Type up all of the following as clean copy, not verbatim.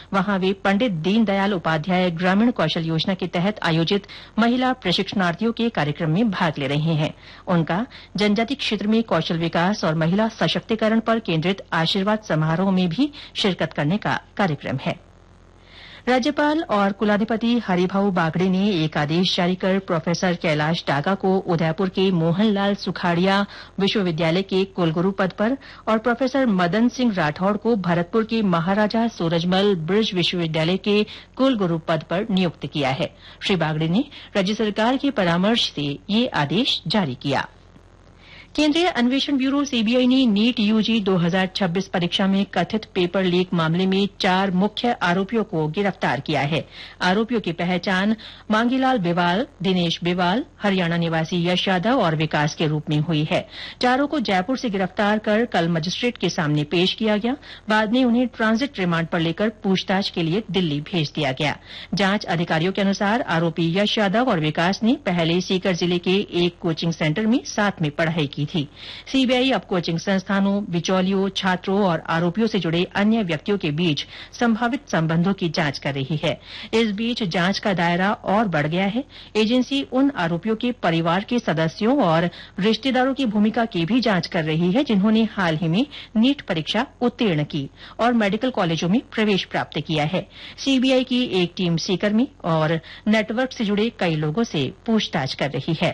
वहां वे पंडित दीनदयाल उपाध्याय ग्रामीण कौशल योजना के तहत आयोजित महिला प्रशिक्षणार्थियों के कार्यक्रम में भाग ले रही हैं। उनका जनजाति क्षेत्र में कौशल विकास और महिला सशक्तिकरण पर केन्द्रित आशीर्वाद समारोह में भी शिरकत करने का कार्यक्रम है। राज्यपाल और कुलाधिपति हरिभाऊ बागड़े ने एक आदेश जारी कर प्रोफेसर कैलाश डागा को उदयपुर के मोहनलाल सुखाड़िया विश्वविद्यालय के कुलगुरू पद पर और प्रोफेसर मदन सिंह राठौड़ को भरतपुर के महाराजा सूरजमल ब्रिज विश्वविद्यालय के कुलगुरू पद पर नियुक्त किया है। श्री बागड़े ने राज्य सरकार के परामर्श से ये आदेश जारी किया। केन्द्रीय अन्वेषण ब्यूरो सीबीआई ने नीट यूजी 2026 परीक्षा में कथित पेपर लीक मामले में 4 मुख्य आरोपियों को गिरफ्तार किया है। आरोपियों की पहचान मांगीलाल बिवाल, दिनेश बिवाल, हरियाणा निवासी यश यादव और विकास के रूप में हुई है। चारों को जयपुर से गिरफ्तार कर कल मजिस्ट्रेट के सामने पेश किया गया। बाद में उन्हें ट्रांजिट रिमांड पर लेकर पूछताछ के लिए दिल्ली भेज दिया गया। जांच अधिकारियों के अनुसार आरोपी यश यादव और विकास ने पहले सीकर जिले के एक कोचिंग सेंटर में साथ में पढ़ाई की थी। सीबीआई अब कोचिंग संस्थानों, बिचौलियों, छात्रों और आरोपियों से जुड़े अन्य व्यक्तियों के बीच संभावित संबंधों की जांच कर रही है। इस बीच जांच का दायरा और बढ़ गया है। एजेंसी उन आरोपियों के परिवार के सदस्यों और रिश्तेदारों की भूमिका की भी जांच कर रही है जिन्होंने हाल ही में नीट परीक्षा उत्तीर्ण की और मेडिकल कॉलेजों में प्रवेश प्राप्त किया है। सीबीआई की एक टीम सीकर में और नेटवर्क से जुड़े कई लोगों से पूछताछ कर रही है।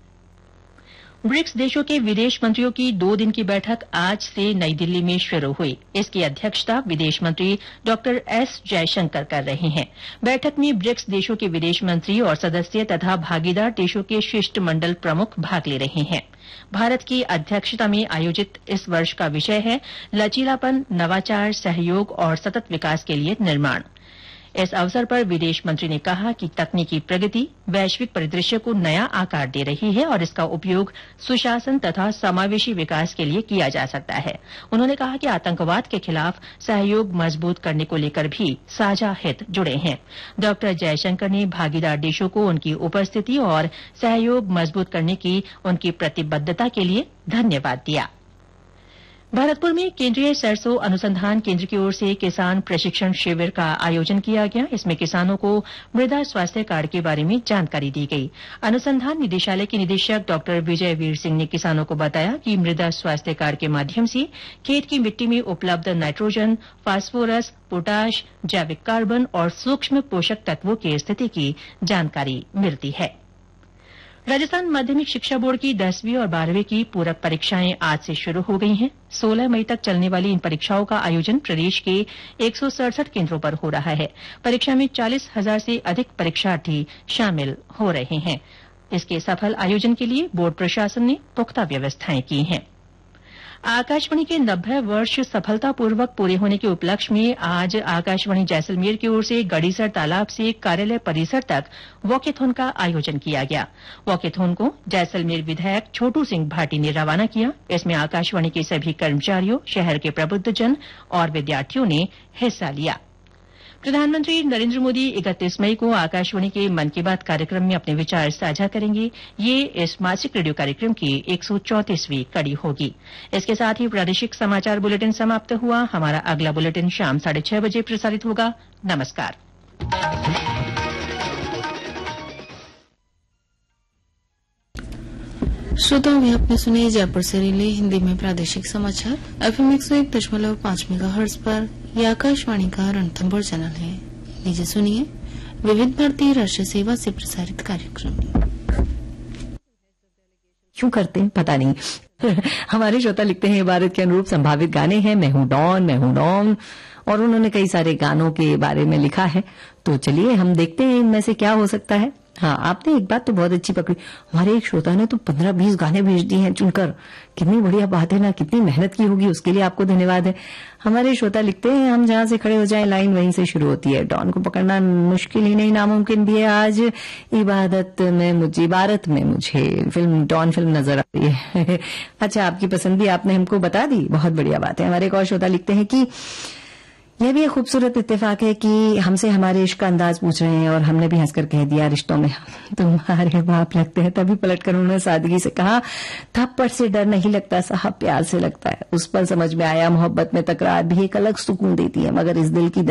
ब्रिक्स देशों के विदेश मंत्रियों की 2 दिन की बैठक आज से नई दिल्ली में शुरू हुई। इसकी अध्यक्षता विदेश मंत्री डॉ एस जयशंकर कर रहे हैं। बैठक में ब्रिक्स देशों के विदेश मंत्री और सदस्य तथा भागीदार देशों के शिष्टमंडल प्रमुख भाग ले रहे हैं। भारत की अध्यक्षता में आयोजित इस वर्ष का विषय है लचीलापन, नवाचार, सहयोग और सतत विकास के लिए निर्माण। इस अवसर पर विदेश मंत्री ने कहा कि तकनीकी प्रगति वैश्विक परिदृश्य को नया आकार दे रही है और इसका उपयोग सुशासन तथा समावेशी विकास के लिए किया जा सकता है। उन्होंने कहा कि आतंकवाद के खिलाफ सहयोग मजबूत करने को लेकर भी साझा हित जुड़े हैं। डॉ जयशंकर ने भागीदार देशों को उनकी उपस्थिति और सहयोग मजबूत करने की उनकी प्रतिबद्धता के लिए धन्यवाद दिया। भरतपुर में केन्द्रीय सरसों अनुसंधान केन्द्र की ओर से किसान प्रशिक्षण शिविर का आयोजन किया गया। इसमें किसानों को मृदा स्वास्थ्य कार्ड के बारे में जानकारी दी गई। अनुसंधान निदेशालय के निदेशक डॉ विजय वीर सिंह ने किसानों को बताया कि मृदा स्वास्थ्य कार्ड के माध्यम से खेत की मिट्टी में उपलब्ध नाइट्रोजन, फास्फोरस, पोटाश, जैविक कार्बन और सूक्ष्म पोषक तत्वों की स्थिति की जानकारी मिलती है। राजस्थान माध्यमिक शिक्षा बोर्ड की 10वीं और 12वीं की पूरक परीक्षाएं आज से शुरू हो गई हैं। 16 मई तक चलने वाली इन परीक्षाओं का आयोजन प्रदेश के 167 केन्द्रों पर हो रहा है। परीक्षा में 40,000 से अधिक परीक्षार्थी शामिल हो रहे हैं। इसके सफल आयोजन के लिए बोर्ड प्रशासन ने पुख्ता व्यवस्थाएं की हैं। आकाशवाणी के 90 वर्ष सफलतापूर्वक पूरे होने के उपलक्ष्य में आज आकाशवाणी जैसलमेर की ओर से गड़ीसर तालाब से कार्यालय परिसर तक वॉकेथॉन का आयोजन किया गया। वॉकेथॉन को जैसलमेर विधायक छोटू सिंह भाटी ने रवाना किया। इसमें आकाशवाणी के सभी कर्मचारियों, शहर के प्रबुद्धजन और विद्यार्थियों ने हिस्सा लिया। प्रधानमंत्री नरेन्द्र मोदी 31 मई को आकाशवाणी के मन की बात कार्यक्रम में अपने विचार साझा करेंगे। ये इस मासिक रेडियो कार्यक्रम की 134वीं कड़ी होगी। इसके साथ ही प्रादेशिक समाचार बुलेटिन समाप्त हुआ। हमारा अगला बुलेटिन शाम 6:30 बजे प्रसारित होगा। नमस्कार। श्रोताओं में आपने सुने जयपुर से रिले हिंदी में प्रादेशिक समाचार FM 101.5 मेगाहर्ट्ज पर। यह आकाशवाणी का रणथंभौर चैनल है। लीजिए सुनिए विविध भारतीय राष्ट्रीय सेवा से प्रसारित कार्यक्रम। क्यों करते हैं पता नहीं। हमारे श्रोता लिखते हैं भारत के अनुरूप संभावित गाने हैं मैं हूं डॉन, और उन्होंने कई सारे गानों के बारे में लिखा है। तो चलिए हम देखते हैं इनमें से क्या हो सकता है। हाँ, आपने एक बात तो बहुत अच्छी पकड़ी। हमारे एक श्रोता ने तो 15-20 गाने भेज दिए हैं चुनकर। कितनी बढ़िया बात है ना, कितनी मेहनत की होगी, उसके लिए आपको धन्यवाद है। हमारे श्रोता लिखते हैं हम जहां से खड़े हो जाएं लाइन वहीं से शुरू होती है। डॉन को पकड़ना मुश्किल ही नहीं नामुमकिन भी है। आज इबारत में मुझे डॉन फिल्म नजर आ रही है। अच्छा, आपकी पसंद भी आपने हमको बता दी, बहुत बढ़िया बात है। हमारे एक और श्रोता लिखते हैं कि यह भी एक खूबसूरत इत्तेफाक है कि हमसे हमारे इश्क का अंदाज पूछ रहे हैं और हमने भी हंसकर कह दिया रिश्तों में तुम्हारे बाप लगते हैं। तभी पलटकर उन्होंने सादगी से कहा थप्पड़ से डर नहीं लगता साहब, प्यार से लगता है। उस पर समझ में आया मोहब्बत में तकरार भी एक अलग सुकून देती है, मगर इस दिल की